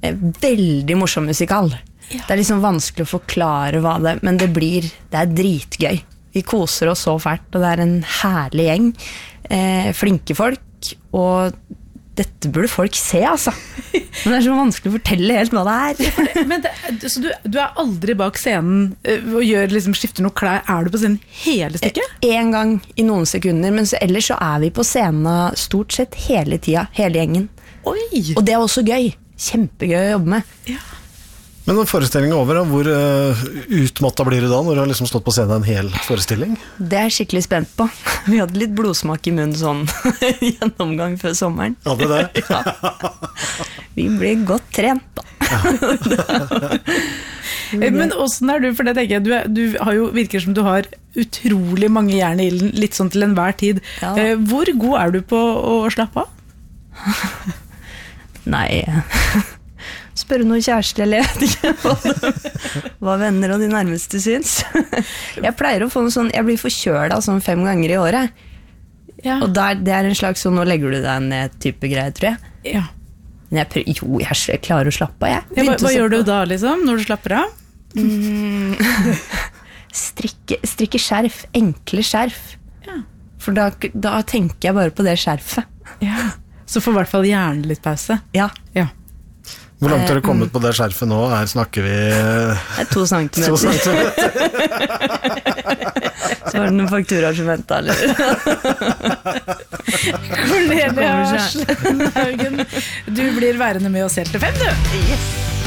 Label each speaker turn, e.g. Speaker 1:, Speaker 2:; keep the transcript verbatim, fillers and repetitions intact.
Speaker 1: veldig morsom musikal. Ja. Det er liksom vanskelig å forklare hva det, men det blir, det er dritgøy. Vi koser oss så fælt, og det er en herlig gjeng. Eh, flinke folk, og dette burde folk se, altså. Men det er så vanskelig å fortelle helt hva det er.
Speaker 2: Men det, så du, du er aldri bak scenen og gjør, liksom, skifter noe klær. Er du på scenen hele stykket?
Speaker 1: En gang i noen sekunder, men så, ellers så er vi på scenen stort sett hele tida, hele gjengen.
Speaker 2: Oi!
Speaker 1: Og det er også gøy. Kjempegøy å jobbe med.
Speaker 2: Ja.
Speaker 3: Men når forestillingen er over, hvor uh, utmattet blir du da, når du har liksom stått på scenen en hel forestilling?
Speaker 1: Det er jeg skikkelig spent på. Vi hadde litt blodsmak i munnen sånn gjennomgang før sommeren.
Speaker 3: Hadde det?
Speaker 1: Ja. Vi blir godt trent da.
Speaker 2: Men hvordan er du, for det tenker jeg, du, er, du har jo, virker som du har utrolig mange jern i ilden, litt sånn til enhver tid.
Speaker 1: Ja.
Speaker 2: Hvor god er du på å slappe av?
Speaker 1: Nei... Spørre noen kjæreste, eller jeg vet ikke hva, hva venner og de nærmeste syns. Jeg pleier å få noe sånn, jeg blir forkjølet sånn fem ganger i året. Ja. Og der, det er en slags sånn, nå legger du deg ned type greie, tror jeg.
Speaker 2: Ja.
Speaker 1: Men jeg prøver, jo, jeg klarer å slappe av, jeg.
Speaker 2: Ja, hva hva gjør du da, liksom, når du slapper av?
Speaker 1: Mm. strikke, strikke skjerf, enkle skjerf. Ja. For da, da tenker jeg bare på det skjerfet.
Speaker 2: Ja. Så får i hvert fall hjernen litt pause.
Speaker 1: Ja.
Speaker 2: Ja.
Speaker 3: Hvor langt har du kommet på det skjerfet nå? Her snakker vi...
Speaker 1: Det er to centimeter. To centimeter. Så var det noen fakturaer som ventet, eller?
Speaker 2: Cornelia Slettenhaugen, du blir værende med oss helt til fem, du!
Speaker 1: Yes!